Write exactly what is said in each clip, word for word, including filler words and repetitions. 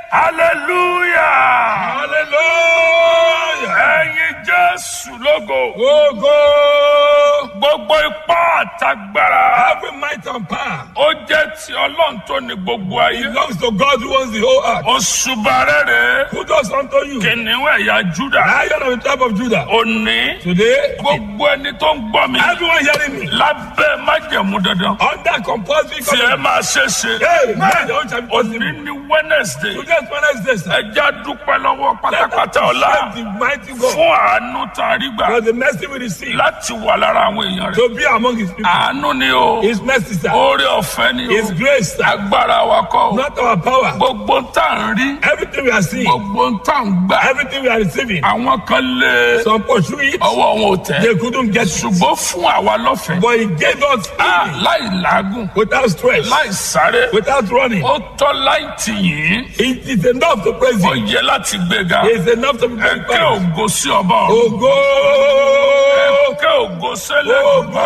Hallelujah. Hallelujah. Ẹyin Jésù lógo. Ogo. Gbogbo ipá àtagbára. Every might and power Ó jẹ́ ti Ọlọ́run tó ní gbogbo ayé. belongs to God who owns the whole earth. Òṣùbà rere. Who does unto you? Kìnìún ẹ̀yà Júdà. Lion of the tribe of Judah. Òní. Today, Gbogbo ẹni tó ń gbọ́ mi. everyone hearing me Lábẹ́ májẹ̀mú dandan. under compulsory Tí ẹ covenant. máa ṣe ṣe. Hey, man, the whole shall be Òní possible. ní Wednesday. Today is Wednesday, sir. Ẹ já dúpẹ́ lọ́wọ́ pátápátá ọ̀la. Thank the mighty God Fún àánú tá a rí gbà. for the mercy we receive Láti wà lára àwọn èèyàn rẹ̀. to be among his people. Àánú ni o. His mercy, sir. Oore ọ̀fẹ́ ni o. His grace, sir. Agbára wa kọ́ o. Not our power. Gbogbo ń tà ń rí. Everything we are seeing, Gbogbo ń tà ń gbà. everything we are receiving, Àwọn kan lé some pursue it, ọwọ́ wọn ò tẹ̀. they couldn't get it. Ṣùgbọ́n fún àwa lọ́fẹ̀ẹ́. But he gave us Ah, healing láì làágùn. without stress, Láì sáré. without running. Ó tọ́ láì tì yín. It is enough to praise Ó him. yẹ láti gbéga. It is enough to be Ẹ̀kẹ́ glorified. ògo sí ọba ọ̀run. Ogo! Ẹ̀kẹ́ ògo sẹ́lẹ̀ Ogo!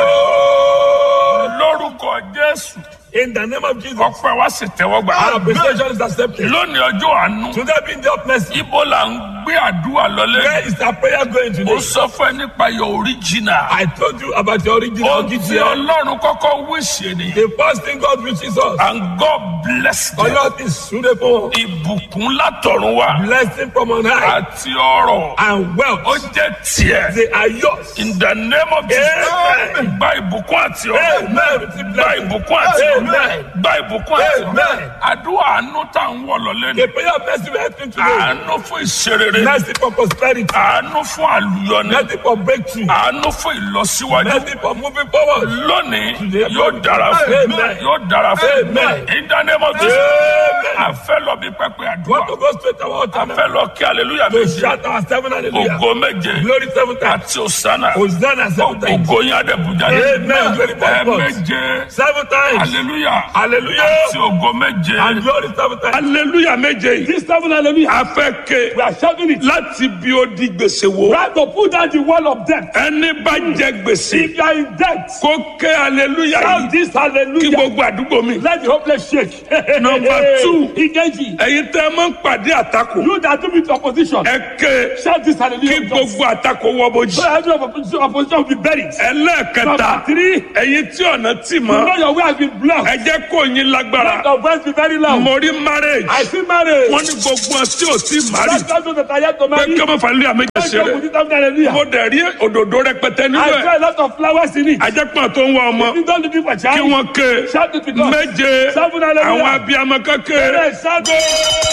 lórúkọ Jésù. In the name of Jesus, Ọpẹ́ wa sì tẹ́wọ́ gbà. our appreciation is accepted. Lónìí ọjọ́ àánú. Today being the of mercy, Ibo là ń gbé àdúrà lọlé. where is our prayer going Ó today? sọ fún ẹ nípa your original. I told you about your original Ó ti gift. Ọlọ́run kọ́kọ́ wíṣẹ́ ni. The first thing God wishes us, And God bless them. Allah is suitable, Ìbùkún látọ̀run wá. blessing from on high, Àti ọrọ̀. and Ó wealth. jẹ́ tiẹ̀. They are yours. In the name of Jesus. Amen. Gba ìbùkún àti ọrọ̀. Amen. Receive Gba blessing. ìbùkún àti ọrọ̀. Amen. Gba ìbùkún àti ọrọ̀. Amen. Àdúrà àánú tá à ń wọ̀ lọ́lé ni. The prayer of mercy we are asking today, Àánú fún ìṣerere. mercy for prosperity, Àánú fún àlùyọni. mercy for breakthrough, Àánú fún ìlọsíwájú. mercy for moving forward. Lónìí yóò dára fún mi. Amen. Yóò dára fún mi. Amen. In the name of Jesus. Amen. A fẹ́ lọ bí pẹpẹ Want àdúrà. to go straight to our A altar now? fẹ́ lọ kí hallelujah To méje. shout our seven hallelujah. Ògo méje. Glory seven times. Àti òsánà. Hosanna seven times. Ògo yín adébùjá. Amen. Glory Ẹ for God. méje. Seven times. Hallelujah. Hallelujah. Àti ògo méje. And glory seven times. Hallelujah méje yìí. This seven hallelujah. A fẹ́ ké. We are shouting it. Láti bí ó di gbèsè wo. Try to put down the wall of debt. Ẹni bá jẹ gbèsè. If you are in debt, Kó ké hallelujah shout yìí. this Kí hallelujah. gbogbo àdúgbò mi. Let the hopeless shake. Number two. Engage. Ẹ̀yin tẹ́ ẹ máa ń pàdé àtakò. You that do with opposition. Ẹ ké. Shout this Kí hallelujah. gbogbo àtakò wọ́ bójì. So every opposition, opposition will be buried. Ẹlẹ́ẹ̀kẹta. Number three. Ẹ̀yin tí ọ̀nà tì You mọ́. know your way has been blocked. Ẹ jẹ́ kó yín lágbára. Let your voice be very loud. Mo rí marriage. I see marriage. Wọ́n ní gbogbo ọ̀ tí ò tí màrí. That's not what I have to Pé marry. kí ọmọ fàlẹ́ àmì Let's ṣe go rẹ̀. with it after hallelujah. Mo dẹ̀ rí òdòdó rẹpẹtẹ nínú I ẹ̀. saw a lot of flowers in it. Ajẹ́pọ̀n tó ń wá ọmọ. You don't looking for Kí child. wọ́n ké. Shout it with us. Méje. Seven hallelujah. Àwọn abiyamọ kékeré. Yes, shout it.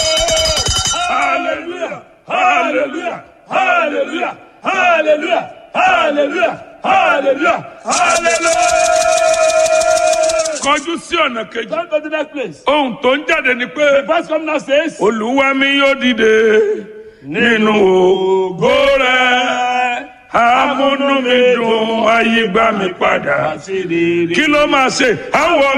Hallelujah. Hallelujah. Hallelujah. Hallelujah. Hallelujah. Hallelujah. Hallelujah. Kọjú sí ọ̀nà kejì. Come to the next place. Ohun tó ń jáde ni pé. Verse come now says, Olúwa mi yóò dìde nínú ògo rẹ̀. Amúnú mi dùn, ayé gbà mí padà. Kí ló máa ṣe? Àwọn